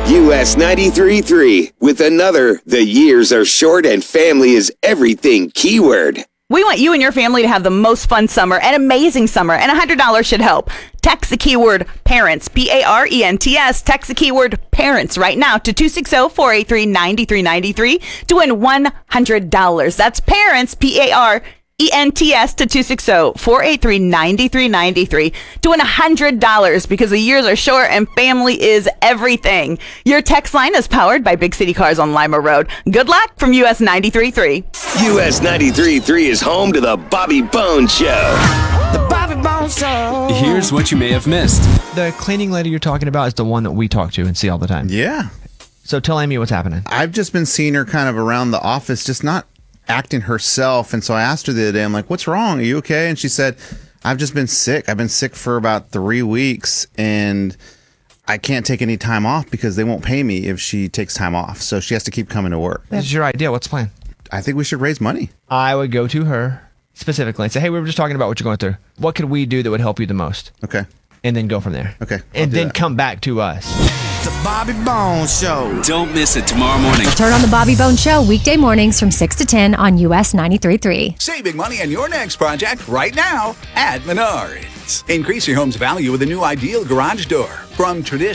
US 93.3 with another The Years Are Short and Family is Everything keyword. We want you and your family to have the most fun summer, an amazing summer, and $100 should help. Text the keyword PARENTS, PARENTS. Text the keyword PARENTS right now to 260-483-9393 to win $100. That's PARENTS, PARENTS to 260-483-9393 to win $100 because the years are short and family is everything. Your text line is powered by Big City Cars on Lima Road. Good luck from US 93.3. US 93.3 is home to the Bobby Bones Show. The Bobby Bones Show. Here's what you may have missed. The cleaning lady you're talking about is the one that we talk to and see all the time. Yeah. So tell Amy what's happening. I've just been seeing her kind of around the office, just not acting herself. And so I asked her the other day, I'm like, what's wrong? Are you okay? And she said, I've just been sick. I've been sick for about 3 weeks and I can't take any time off because they won't pay me if she takes time off. So she has to keep coming to work. This is your idea. What's the plan? I think we should raise money. I would go to her specifically and say, hey, we were just talking about what you're going through. What could we do that would help you the most? Okay. And then go from there. Okay. And then come back to us. The Bobby Bones Show. Don't miss it tomorrow morning. Turn on the Bobby Bones Show weekday mornings from 6 to 10 on US 93.3. Saving money on your next project right now at Menards. Increase your home's value with a new ideal garage door. From traditional